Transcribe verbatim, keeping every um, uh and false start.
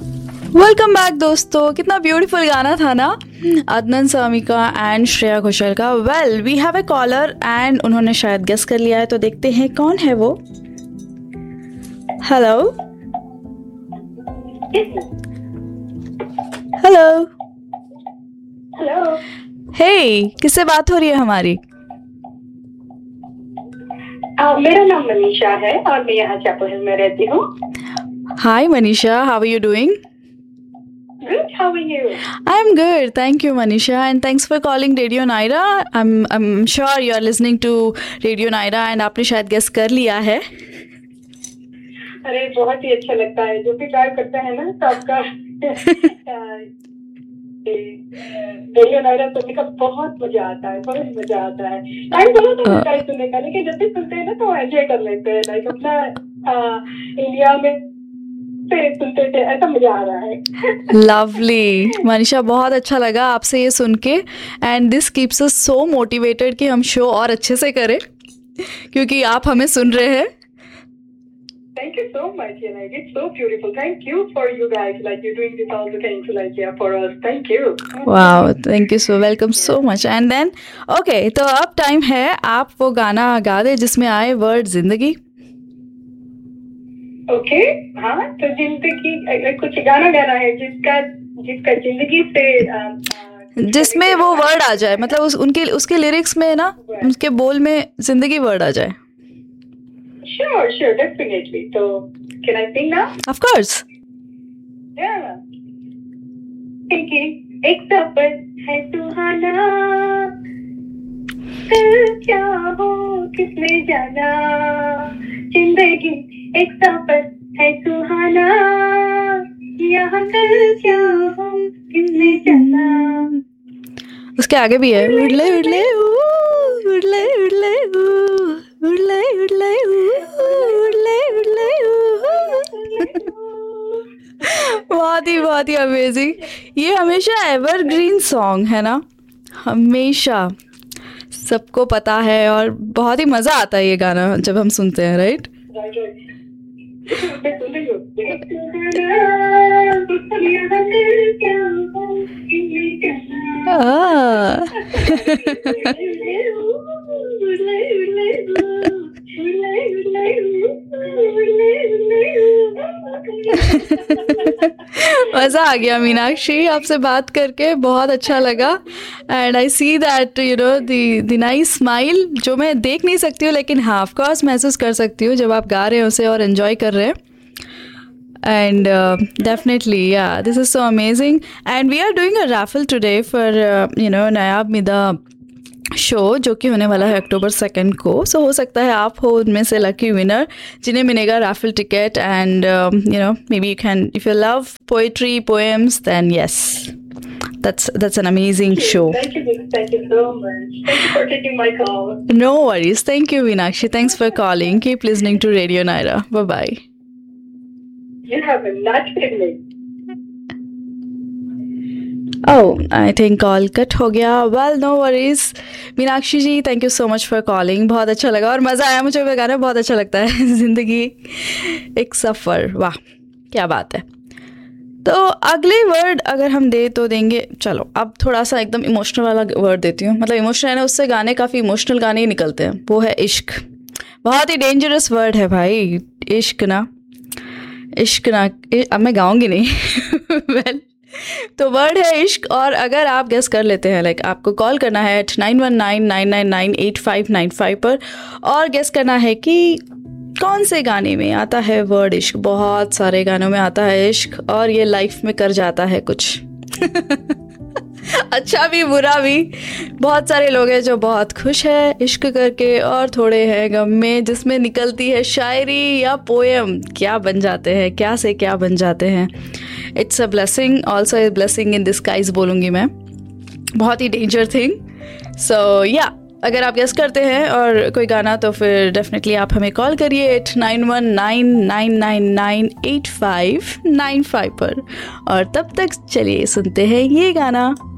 Welcome back दोस्तों, कितना beautiful गाना था ना, अदनान सामी का एंड श्रेया घोषाल का। Well we have a collar and उन्होंने शायद गेस कर लिया है, तो देखते हैं कौन है वो। Hello hello hello. हे, किससे बात हो रही है हमारी? uh, मेरा नाम मनीषा है और मैं यहाँ चैपल हिल में रहती हूँ। हाय Manisha, how are you doing? Good, how are you? I am good, thank you Manisha, and thanks for calling Radio Naira. I'm I'm sure you are listening to Radio Naira and आपने शायद guess कर लिया है। अरे बहुत ही अच्छा लगता है जो भी गाय करता है ना, तो आपका रेडियो नायरा सुनने का बहुत मजा आता है, बहुत मजा आता है। टाइम बहुत होता है सुनने का, लेकिन जब भी सुनते हैं ना तो एंजॉय कर लेते हैं। लाइक अपना इंडिया में सुनते थे, ऐसा मजा आ रहा है। लवली मनीषा, बहुत अच्छा लगा आपसे ये सुन के, and this keeps us so motivated कि हम शो और अच्छे से करें क्योंकि आप हमें सुन रहे हैं। Thank you so much, yeah, like it's so beautiful. Thank you for you guys, like you're doing this all the things, like yeah, for us. Thank you. Wow, thank you so welcome so much. And then, okay, तो अब time है आप वो गाना गा दे जिसमें आए word जिंदगी। ओके okay, हाँ, तो जिंदगी कुछ गाना गाना है जिसका जिसका जिंदगी से जिसमें वो वर्ड आ जाए, मतलब उस उनके उसके लिरिक्स में ना, उसके बोल में जिंदगी वर्ड आ जाए। Sure, sure, definitely. So, can I sing now? Of course. Yeah. Thinking, एक सफर है सुहाना, कल क्या हो किसने जाना। जिंदगी एक सफर है सुहाना, यहाँ कल क्या हो किसने जाना। उसके आगे भी है, उड़ले उड़ले उड़ले उड़ले उड़ले उड़ले उड़ले उड़ले। बहुत ही बहुत ही अमेजिंग। ये हमेशा एवरग्रीन सॉन्ग है ना, हमेशा सबको पता है और बहुत ही मजा आता है ये गाना जब हम सुनते हैं, राइट? मजा आ गया मीनाक्षी, आपसे बात करके बहुत अच्छा लगा। And I see that you know the nice smile, जो मैं देख नहीं सकती हूँ लेकिन हाँ ऑफ कोर्स महसूस कर सकती हूँ जब आप गा रहे हो उसे और एंजॉय कर रहे हैं। And uh, definitely, yeah, this is so amazing. And we are doing a raffle today for, uh, you know, Nayab मिदा show, जो कि होने वाला है अक्टूबर सेकेंड को। सो so, हो सकता है आप हो उनमें से लकी विनर जिन्हें मिलेगा Rafale ticket. And you know may be you can, if you love poetry poems, then yes, that's that's an amazing show. Thank you, thank you so much. Thank you for taking my call. No worries. Thank you, Meenakshi. Thanks for calling. Keep listening to Radio Naira. Bye bye. You have a nice evening. Oh, I think call cut हो गया। Well, no worries. Meenakshi ji, thank you so much for calling. बहुत अच्छा लगा और मज़ा आया मुझे, वो गाना बहुत अच्छा लगता है। ज़िंदगी एक सफ़र, वाह क्या बात है। तो अगले वर्ड अगर हम दे तो देंगे, चलो अब थोड़ा सा एकदम इमोशनल वाला वर्ड देती हूँ। मतलब इमोशनल है ना, उससे गाने काफ़ी इमोशनल गाने ही निकलते हैं। वो है इश्क। बहुत ही डेंजरस वर्ड है भाई इश्क ना, इश्क ना, अब मैं गाऊंगी नहीं। वेल तो वर्ड है इश्क। और अगर आप गेस कर लेते हैं, लाइक आपको कॉल करना है eight nine one nine nine nine nine eight five nine five पर और गेस करना है कि कौन से गाने में आता है वर्ड इश्क। बहुत सारे गानों में आता है इश्क और ये लाइफ में कर जाता है कुछ। अच्छा भी बुरा भी। बहुत सारे लोग हैं जो बहुत खुश है इश्क करके और थोड़े हैं गम में, जिसमें निकलती है शायरी या पोएम, क्या बन जाते हैं, क्या से क्या बन जाते हैं। It's a blessing, also a blessing in disguise बोलूँगी मैं। बहुत ही डेंजर थिंग। सो या अगर आप गेस करते हैं और कोई गाना तो फिर डेफिनेटली आप हमें कॉल करिए eight nine one nine nine nine nine eight five nine five पर। और तब तक चलिए सुनते हैं ये गाना।